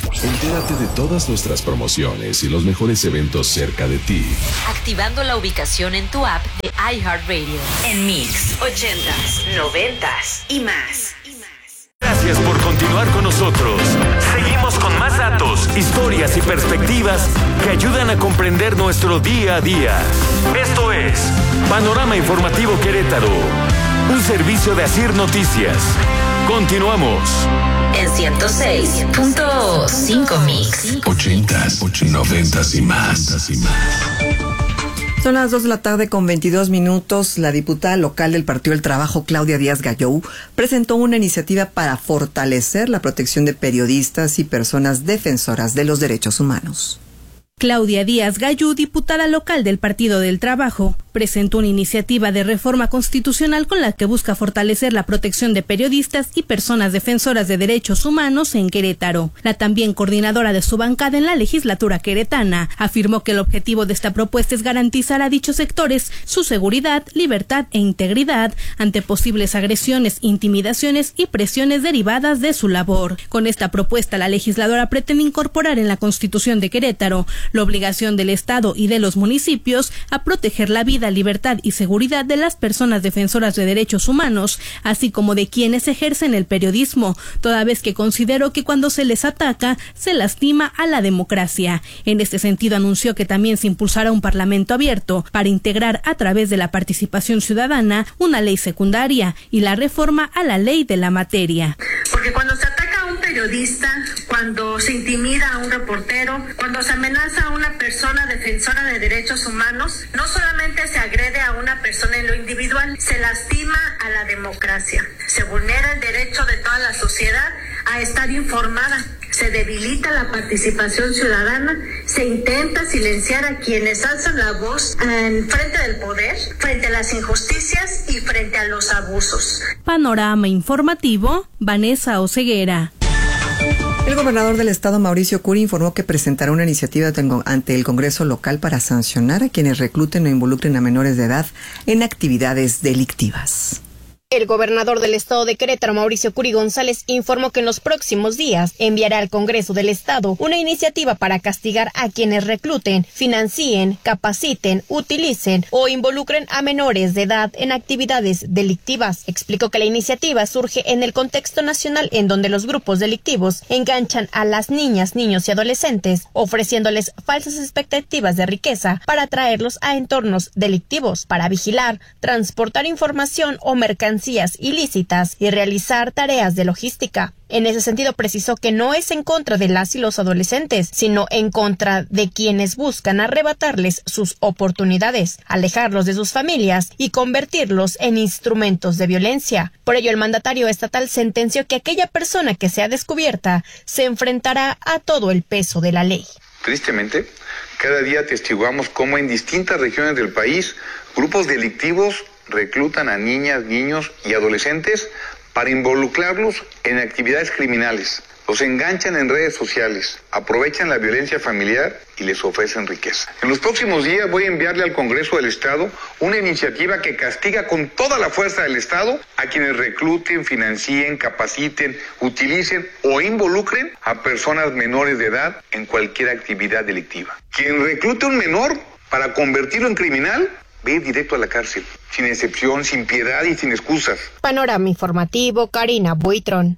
Entérate de todas nuestras promociones y los mejores eventos cerca de ti, activando la ubicación en tu app de iHeartRadio. En Mix, 80s, 90s y más. Gracias por continuar con nosotros. Seguimos con más datos, historias y perspectivas que ayudan a comprender nuestro día a día. Esto es Panorama Informativo Querétaro, un servicio de Asir Noticias. Continuamos. En 106.5 Mix. 80s, 90s y más. Son las 2 de la tarde con 22 minutos. La diputada local del Partido del Trabajo, Claudia Díaz Gallou, presentó una iniciativa para fortalecer la protección de periodistas y personas defensoras de los derechos humanos. Claudia Díaz Gallou, diputada local del Partido del Trabajo, presentó una iniciativa de reforma constitucional con la que busca fortalecer la protección de periodistas y personas defensoras de derechos humanos en Querétaro. La también coordinadora de su bancada en la legislatura queretana afirmó que el objetivo de esta propuesta es garantizar a dichos sectores su seguridad, libertad e integridad ante posibles agresiones, intimidaciones y presiones derivadas de su labor. Con esta propuesta, la legisladora pretende incorporar en la Constitución de Querétaro la obligación del Estado y de los municipios a proteger la vida, libertad y seguridad de las personas defensoras de derechos humanos, así como de quienes ejercen el periodismo, toda vez que considero que cuando se les ataca, se lastima a la democracia. En este sentido, anunció que también se impulsará un parlamento abierto para integrar a través de la participación ciudadana una ley secundaria y la reforma a la ley de la materia. Porque cuando se ataca a un periodista, cuando se intimida a un reportero, cuando se amenaza a una persona defensora de derechos humanos, no solamente se agrede a una persona en lo individual, se lastima a la democracia, se vulnera el derecho de toda la sociedad a estar informada, se debilita la participación ciudadana, se intenta silenciar a quienes alzan la voz en frente del poder, frente a las injusticias y frente a los abusos. Panorama Informativo, Vanessa Oseguera. El gobernador del estado, Mauricio Curi, informó que presentará una iniciativa ante el Congreso local para sancionar a quienes recluten o involucren a menores de edad en actividades delictivas. El gobernador del estado de Querétaro, Mauricio Curi González, informó que en los próximos días enviará al Congreso del estado una iniciativa para castigar a quienes recluten, financien, capaciten, utilicen o involucren a menores de edad en actividades delictivas. Explicó que la iniciativa surge en el contexto nacional en donde los grupos delictivos enganchan a las niñas, niños y adolescentes, ofreciéndoles falsas expectativas de riqueza para atraerlos a entornos delictivos, para vigilar, transportar información o mercancías ilícitas y realizar tareas de logística. En ese sentido, precisó que no es en contra de las y los adolescentes, sino en contra de quienes buscan arrebatarles sus oportunidades, alejarlos de sus familias y convertirlos en instrumentos de violencia. Por ello, el mandatario estatal sentenció que aquella persona que sea descubierta se enfrentará a todo el peso de la ley. Tristemente, cada día atestiguamos cómo en distintas regiones del país grupos delictivos reclutan a niñas, niños y adolescentes para involucrarlos en actividades criminales. Los enganchan en redes sociales, aprovechan la violencia familiar y les ofrecen riqueza. En los próximos días voy a enviarle al Congreso del Estado una iniciativa que castiga con toda la fuerza del Estado a quienes recluten, financien, capaciten, utilicen o involucren a personas menores de edad en cualquier actividad delictiva. Quien reclute a un menor para convertirlo en criminal, ve directo a la cárcel, sin excepción, sin piedad y sin excusas. Panorama Informativo, Karina Buitrón.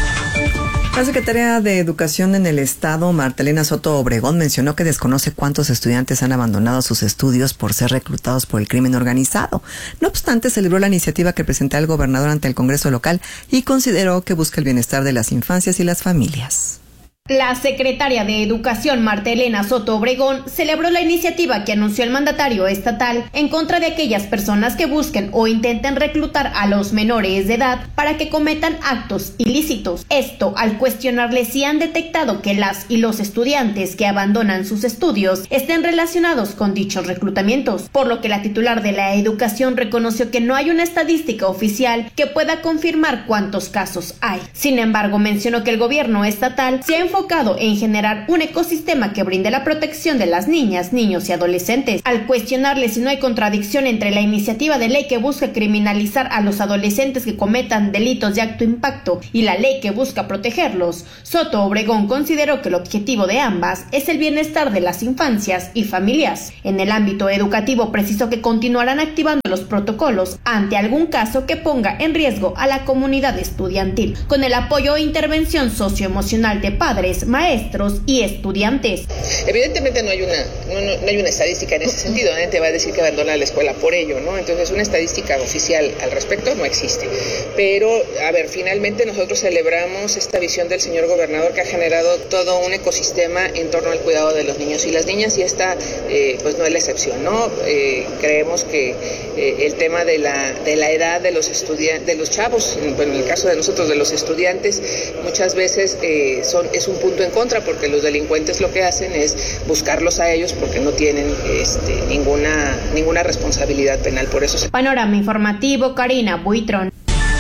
La secretaria de Educación en el estado, Marta Elena Soto Obregón, mencionó que desconoce cuántos estudiantes han abandonado sus estudios por ser reclutados por el crimen organizado. No obstante, celebró la iniciativa que presentará el gobernador ante el Congreso local y consideró que busca el bienestar de las infancias y las familias. La secretaria de Educación, Marta Elena Soto Obregón, celebró la iniciativa que anunció el mandatario estatal en contra de aquellas personas que busquen o intenten reclutar a los menores de edad para que cometan actos ilícitos. Esto al cuestionarle si han detectado que las y los estudiantes que abandonan sus estudios estén relacionados con dichos reclutamientos, por lo que la titular de la Educación reconoció que no hay una estadística oficial que pueda confirmar cuántos casos hay. Sin embargo, mencionó que el gobierno estatal se ha enfocado enfocado en generar un ecosistema que brinde la protección de las niñas, niños y adolescentes. Al cuestionarle si no hay contradicción entre la iniciativa de ley que busca criminalizar a los adolescentes que cometan delitos de alto impacto y la ley que busca protegerlos, Soto Obregón consideró que el objetivo de ambas es el bienestar de las infancias y familias. En el ámbito educativo precisó que continuarán activando los protocolos ante algún caso que ponga en riesgo a la comunidad estudiantil, con el apoyo e intervención socioemocional de padres, maestros y estudiantes. Evidentemente no hay una estadística en ese sentido, nadie te va a decir que abandona la escuela por ello, ¿no? Entonces una estadística oficial al respecto no existe. Pero, a ver, finalmente nosotros celebramos esta visión del señor gobernador que ha generado todo un ecosistema en torno al cuidado de los niños y las niñas, y esta pues no es la excepción, ¿no? Creemos que el tema de la edad de los estudiantes, de los chavos, bueno, en el caso de nosotros de los estudiantes, muchas veces es un punto en contra, porque los delincuentes lo que hacen es buscarlos a ellos porque no tienen ninguna responsabilidad penal. Por eso Panorama informativo, Karina Buitrón.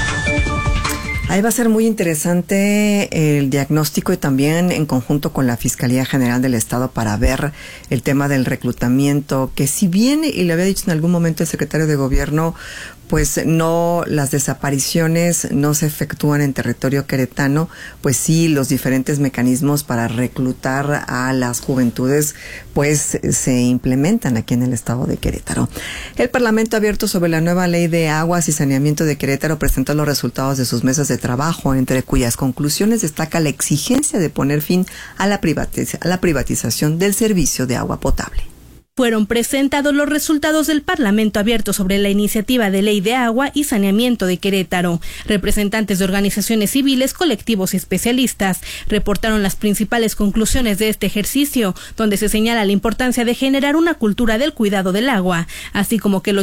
Ahí va a ser muy interesante el diagnóstico y también en conjunto con la Fiscalía General del Estado para ver el tema del reclutamiento, que si bien, y le había dicho en algún momento el secretario de Gobierno, pues no, las desapariciones no se efectúan en territorio queretano, pues sí, los diferentes mecanismos para reclutar a las juventudes pues se implementan aquí en el estado de Querétaro. El Parlamento Abierto sobre la nueva ley de aguas y saneamiento de Querétaro presentó los resultados de sus mesas de trabajo, entre cuyas conclusiones destaca la exigencia de poner fin a la privatización del servicio de agua potable. Fueron presentados los resultados del Parlamento Abierto sobre la iniciativa de ley de agua y saneamiento de Querétaro. Representantes de organizaciones civiles, colectivos y especialistas reportaron las principales conclusiones de este ejercicio, donde se señala la importancia de generar una cultura del cuidado del agua, así como que el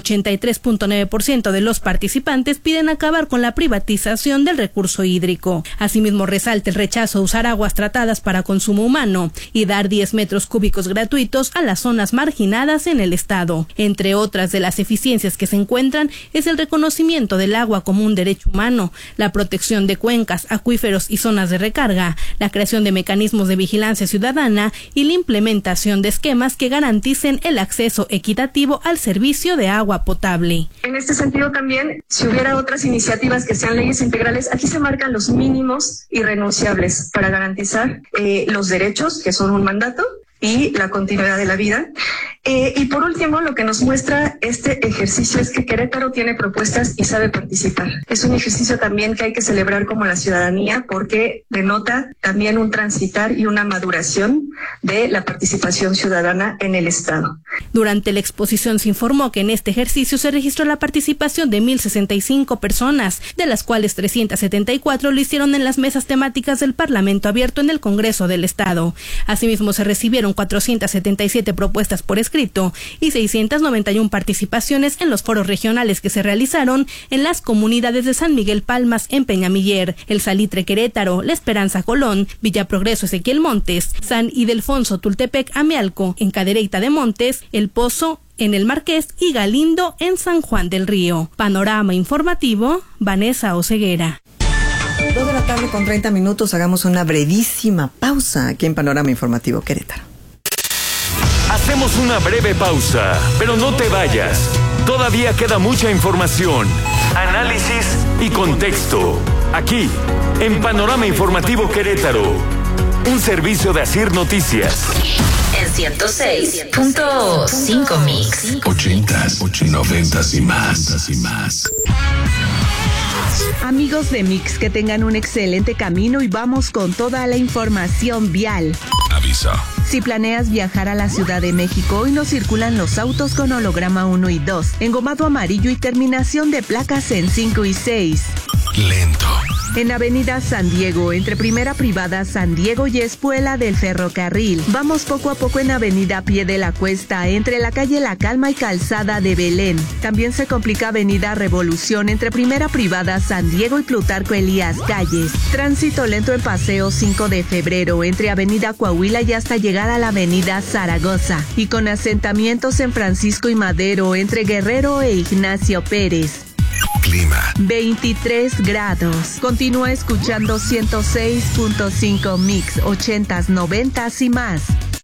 83.9% de los participantes piden acabar con la privatización del recurso hídrico. Asimismo, resalta el rechazo a usar aguas tratadas para consumo humano y dar 10 metros cúbicos gratuitos a las zonas marginales en el estado. Entre otras de las eficiencias que se encuentran es el reconocimiento del agua como un derecho humano, la protección de cuencas, acuíferos y zonas de recarga, la creación de mecanismos de vigilancia ciudadana y la implementación de esquemas que garanticen el acceso equitativo al servicio de agua potable. En este sentido también, si hubiera otras iniciativas que sean leyes integrales, aquí se marcan los mínimos irrenunciables para garantizar los derechos, que son un mandato, y la continuidad de la vida. Y por último, lo que nos muestra este ejercicio es que Querétaro tiene propuestas y sabe participar. Es un ejercicio también que hay que celebrar como la ciudadanía, porque denota también un transitar y una maduración de la participación ciudadana en el Estado. Durante la exposición se informó que en este ejercicio se registró la participación de 1,065 personas, de las cuales 374 lo hicieron en las mesas temáticas del Parlamento Abierto en el Congreso del Estado. Asimismo, se recibieron 477 propuestas por escrito y 691 participaciones en los foros regionales que se realizaron en las comunidades de San Miguel Palmas en Peñamiller, El Salitre Querétaro, La Esperanza Colón, Villa Progreso Ezequiel Montes, San Ildefonso Tultepec Amealco, en Cadereyta de Montes, El Pozo en El Marqués y Galindo en San Juan del Río. Panorama informativo, Vanessa Oseguera. 2:30 p.m, hagamos una brevísima pausa aquí en Panorama Informativo Querétaro. Hacemos una breve pausa, pero no te vayas. Todavía queda mucha información, análisis y contexto. Aquí, en Panorama Informativo Querétaro, un servicio de Asir Noticias. En 106.5 Mix. 80s, 90s y más. Amigos de Mix, que tengan un excelente camino y vamos con toda la información vial. Aviso. Si planeas viajar a la Ciudad de México, hoy no circulan los autos con holograma 1 y 2, engomado amarillo y terminación de placas en 5 y 6. Lento. En Avenida San Diego, entre Primera Privada San Diego y Espuela del Ferrocarril. Vamos poco a poco en Avenida Pie de la Cuesta, entre la calle La Calma y Calzada de Belén. También se complica Avenida Revolución, entre Primera Privada San Diego y Plutarco Elías Calles. Tránsito lento en Paseo 5 de Febrero, entre Avenida Coahuila y hasta llegar a la Avenida Zaragoza. Y con asentamientos en Francisco y Madero, entre Guerrero e Ignacio Pérez. clima. 23 grados. Continúa escuchando 106.5 Mix, 80s, 90s y más.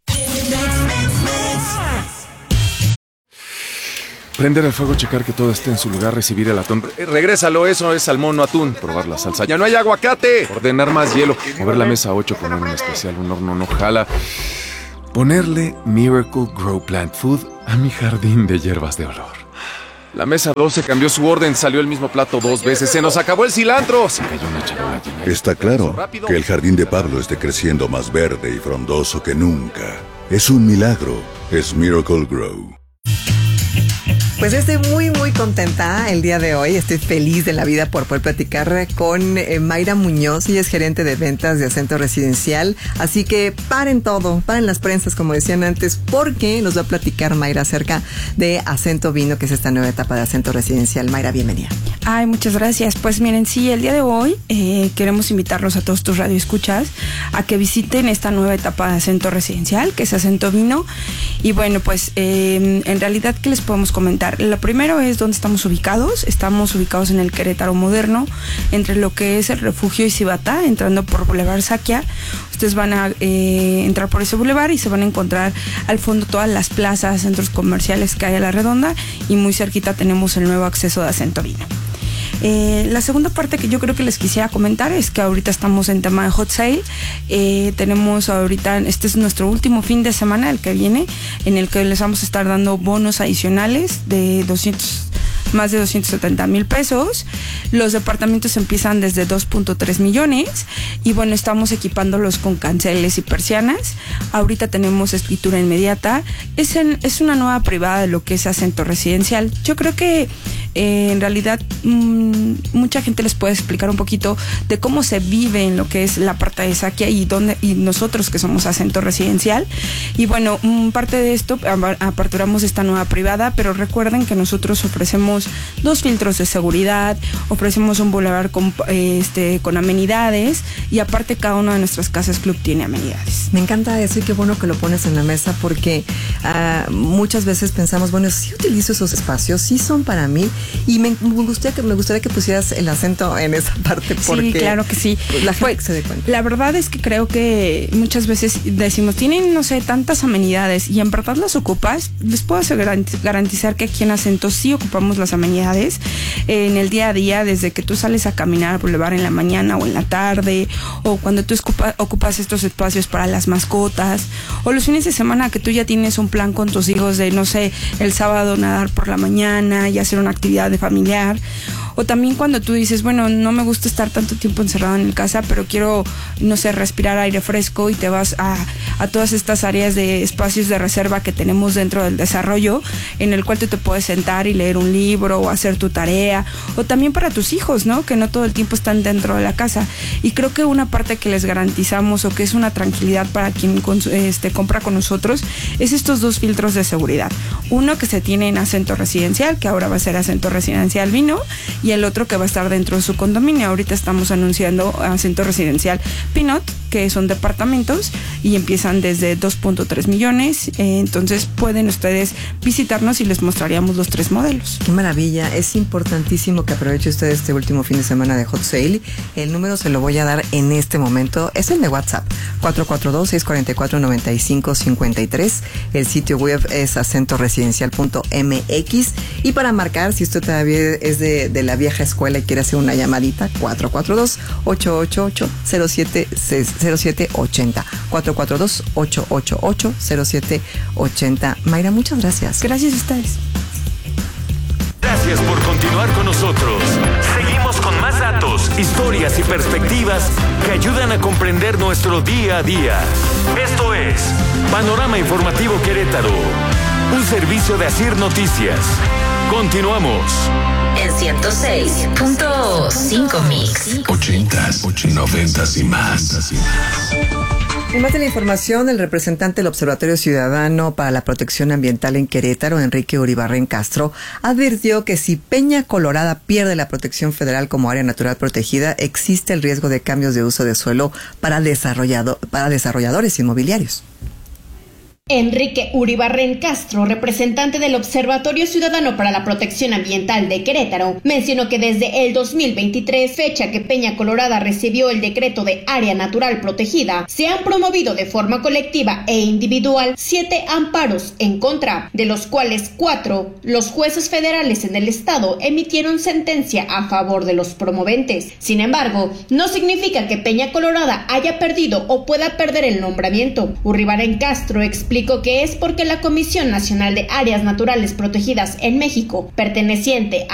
Prender el fuego, checar que todo esté en su lugar, recibir el atún. Regrésalo, eso es salmón, no atún. Probar la salsa. ¡Ya no hay aguacate! Ordenar más hielo. Mover la mesa 8, poner un especial, un horno no jala. Ponerle Miracle Grow Plant Food a mi jardín de hierbas de olor. La mesa 12 cambió su orden, salió el mismo plato 2 veces. ¡Se nos acabó el cilantro! Se cayó una charola llena. Está claro que el jardín de Pablo esté creciendo más verde y frondoso que nunca. Es un milagro. Es Miracle Grow. Pues estoy muy, muy contenta el día de hoy. Estoy feliz de la vida por poder platicar con Mayra Muñoz. Ella es gerente de ventas de Acento Residencial. Así que paren todo, paren las prensas, como decían antes, porque nos va a platicar Mayra acerca de Acento Vino, que es esta nueva etapa de Acento Residencial. Mayra, bienvenida. Ay, muchas gracias. Pues miren, sí, el día de hoy queremos invitarlos a todos tus radioescuchas a que visiten esta nueva etapa de Acento Residencial, que es Acento Vino. Y bueno, pues en realidad, ¿qué les podemos comentar? Lo primero es dónde estamos ubicados. Estamos ubicados en el Querétaro Moderno, entre lo que es el Refugio y Cibatá, entrando por Boulevard Saquia. Ustedes van a entrar por ese bulevar y se van a encontrar al fondo todas las plazas, centros comerciales que hay a la redonda, y muy cerquita tenemos el nuevo acceso de Acento Vino. La segunda parte que yo creo que les quisiera comentar es que ahorita estamos en tema de hot sale. Tenemos ahorita, este es nuestro último fin de semana, el que viene, en el que les vamos a estar dando bonos adicionales de más de 270,000 pesos. Los departamentos empiezan desde 2.3 millones y bueno, estamos equipándolos con canceles y persianas. Ahorita tenemos escritura inmediata. Es una nueva privada de lo que es Acento Residencial. Yo creo que en realidad mucha gente les puede explicar un poquito de cómo se vive en lo que es la parte de Saquia y nosotros que somos Acento Residencial. Y bueno, parte de esto aperturamos esta nueva privada, pero recuerden que nosotros ofrecemos 2 filtros de seguridad, ofrecemos un bulevar con amenidades, y aparte cada una de nuestras casas club tiene amenidades. Me encanta eso, y qué bueno que lo pones en la mesa, porque muchas veces pensamos, bueno, sí utilizo esos espacios, sí son para mí, y me gustaría que pusieras el acento en esa parte, porque sí, claro que sí. La gente se dé cuenta. La verdad es que creo que muchas veces decimos, tienen, no sé, tantas amenidades, y en verdad las ocupas. Les puedo garantizar que aquí en Acento sí ocupamos las amenidades en el día a día, desde que tú sales a caminar al bulevar en la mañana o en la tarde, o cuando tú ocupas estos espacios para las mascotas, o los fines de semana que tú ya tienes un plan con tus hijos de, no sé, el sábado nadar por la mañana y hacer una actividad de familiar. O también cuando tú dices, bueno, no me gusta estar tanto tiempo encerrado en casa, pero quiero, no sé, respirar aire fresco, y te vas a todas estas áreas de espacios de reserva que tenemos dentro del desarrollo, en el cual tú te puedes sentar y leer un libro o hacer tu tarea, o también para tus hijos, ¿no? Que no todo el tiempo están dentro de la casa. Y creo que una parte que les garantizamos, o que es una tranquilidad para quien compra con nosotros, es estos 2 filtros de seguridad. Uno que se tiene en Acento Residencial, que ahora va a ser Acento Residencial Vino, y el otro que va a estar dentro de su condominio. Ahorita estamos anunciando Acento Residencial Pinot, que son departamentos y empiezan desde 2.3 millones. Entonces pueden ustedes visitarnos y les mostraríamos los 3 modelos. Qué maravilla. Es importantísimo que aproveche usted este último fin de semana de hot sale. El número se lo voy a dar en este momento. Es el de WhatsApp, 442-644-9553. El sitio web es acentoresidencial.mx. Y para marcar, si usted todavía es de la vieja escuela y quiere hacer una llamadita, 442-888-0780. 442-888-0780. Mayra, muchas gracias. Gracias a ustedes. Gracias por continuar con nosotros. Seguimos con más datos, historias y perspectivas que ayudan a comprender nuestro día a día. Esto es Panorama Informativo Querétaro, un servicio de Asir Noticias. Continuamos. En 106.5 Mix. 80s, 90s y más. En más de la información, el representante del Observatorio Ciudadano para la Protección Ambiental en Querétaro, Enrique Uribarren Castro, advirtió que si Peña Colorada pierde la protección federal como área natural protegida, existe el riesgo de cambios de uso de suelo para desarrolladores inmobiliarios. Enrique Uribarren Castro, representante del Observatorio Ciudadano para la Protección Ambiental de Querétaro, mencionó que desde el 2023, fecha que Peña Colorada recibió el decreto de área natural protegida, se han promovido de forma colectiva e individual 7 amparos en contra, de los cuales 4 los jueces federales en el estado emitieron sentencia a favor de los promoventes. Sin embargo, no significa que Peña Colorada haya perdido o pueda perder el nombramiento. Uribarren Castro explicó que es porque la Comisión Nacional de Áreas Naturales Protegidas en México, perteneciente